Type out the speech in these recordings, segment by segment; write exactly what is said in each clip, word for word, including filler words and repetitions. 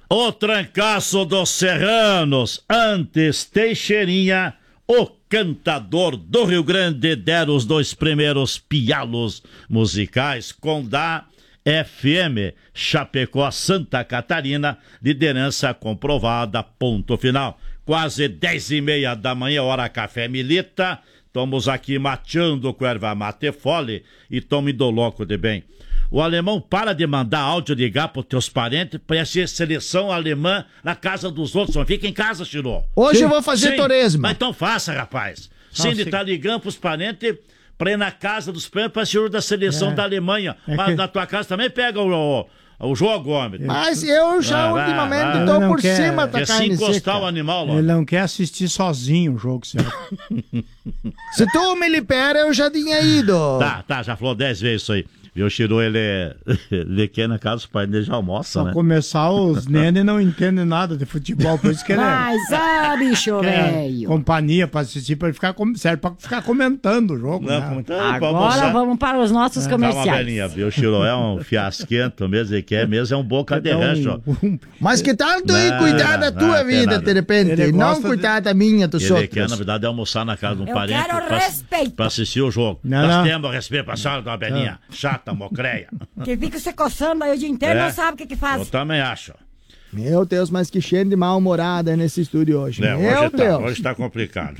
O trancaço dos serranos, antes Teixeirinha, o cantador do Rio Grande, deram os dois primeiros pialos musicais com da F M, Chapecó, Santa Catarina, liderança comprovada, ponto final. Quase dez e meia da manhã, hora café milita, estamos aqui mateando com erva mate fole e tome do louco de bem. O alemão para de mandar áudio, ligar pros teus parentes pra essa seleção alemã na casa dos outros. Não fica em casa, Chiro. Hoje Sim. eu vou fazer torresmo. Mas então faça, rapaz. Sim, ele tá ligando pros parentes pra ir na casa dos parentes pra assistir da seleção é. da Alemanha. É Mas que... na tua casa também pega o, o, o jogo, homem. Mas eu já ah, ultimamente ah, tô por quer... cima da quer carne se encostar seca. o animal, ó. Ele não quer assistir sozinho o jogo, certo? Se tu me libera, eu já tinha ido. Tá, tá, já falou dez vezes isso aí. E o Chiro, ele, é... ele quer na casa dos pais dele, já almoça, Pra né? começar, os nenes não entendem nada de futebol, por isso que ele Mas, é... ah, bicho velho. Companhia pra assistir, pra ele ficar, serve pra ficar comentando o jogo. Não, né? comentando, Agora vamos para os nossos é. comerciais. Dá uma velhinha, viu? O Chiro é um fiasquento mesmo, ele quer mesmo, é um boca de rancho. Um... Mas que tal tu ir cuidar da tua vida, de repente? Não cuidar de... da minha, dos ele outros. Ele quer, na verdade, almoçar na casa de um Eu parente quero pra, respeito. pra assistir o jogo. Não, Nós não. temos respeito pra senhora, dona Belinha. Chata, mocreia. Que fica se coçando aí o dia inteiro, É, não sabe o que que faz. Eu também acho. Meu Deus, mas que cheio de mal-humorada nesse estúdio hoje. É, Meu hoje Deus. Tá, hoje tá complicado.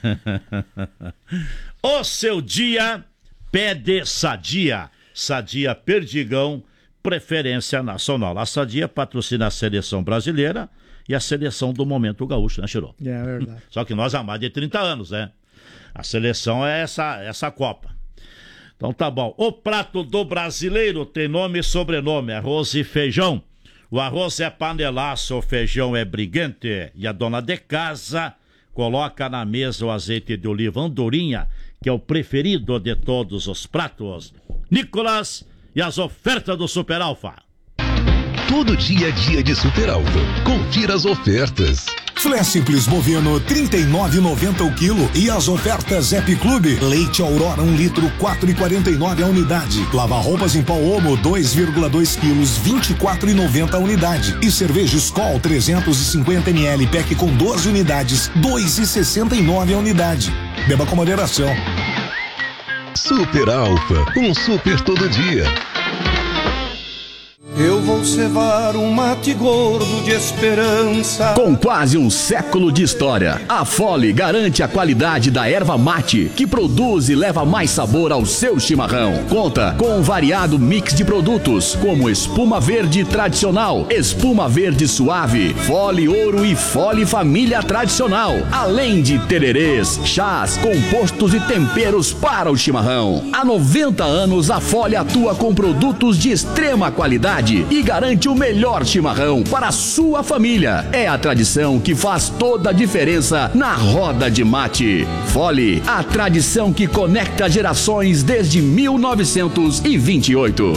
O seu dia pede Sadia. Sadia Perdigão, preferência nacional. A Sadia patrocina a seleção brasileira e a seleção do Momento Gaúcho, né, Chiro? É verdade. Só que nós há mais de trinta anos, né? A seleção é essa, essa Copa. Então tá bom. O prato do brasileiro tem nome e sobrenome, arroz e feijão. O arroz é panelaço, o feijão é briguente. E a dona de casa coloca na mesa o azeite de oliva andorinha, que é o preferido de todos os pratos. Nicolas e as ofertas do Super Alfa. Todo dia é dia de Super Alfa. Confira as ofertas. Filé simples bovino, trinta e nove reais e noventa centavos o quilo. E as ofertas Zep Clube. Leite Aurora, um litro, quatro reais e quarenta e nove centavos a unidade. Lava roupas em pó Omo, dois vírgula dois quilos, vinte e quatro reais e noventa centavos a unidade. E cerveja Skol, trezentos e cinquenta mililitros, pack com doze unidades, dois reais e sessenta e nove centavos a unidade. Beba com moderação. Super Alfa, um super todo dia. Eu vou cevar um mate gordo de esperança. Com quase um século de história, a Fole garante a qualidade da erva mate, que produz e leva mais sabor ao seu chimarrão. Conta com um variado mix de produtos, como espuma verde tradicional, espuma verde suave, Fole Ouro e Fole Família Tradicional, além de tererês, chás, compostos e temperos para o chimarrão. Há noventa anos, a Fole atua com produtos de extrema qualidade e garante o melhor chimarrão para a sua família. É a tradição que faz toda a diferença na roda de mate. Fole, a tradição que conecta gerações desde mil novecentos e vinte e oito.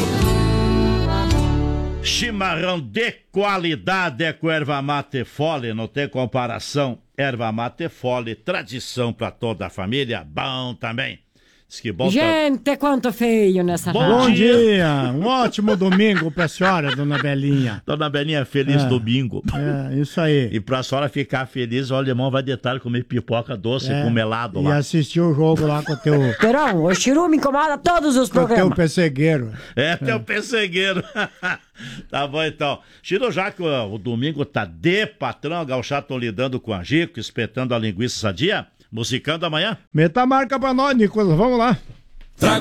Chimarrão de qualidade é com erva mate Fole, não tem comparação. Erva mate Fole, tradição para toda a família, bom também. Que bom. Gente, quanto feio nessa Bom, rádio. Bom dia, um ótimo domingo pra senhora, dona Belinha. Dona Belinha, feliz é, domingo. É, isso aí. E pra senhora ficar feliz, o alemão vai detalhe comer pipoca doce é, com melado lá. E assistir o jogo lá com o teu... Perão, o Chiru me incomoda todos os com programas. Com o teu pessegueiro. É, teu é. pessegueiro. Tá bom, então. Chiru, já que o, o domingo tá de patrão, a gauchada estão lidando com a Angico, espetando a linguiça sadia, musicando amanhã? Meta a marca pra nós, Nicolas, vamos lá.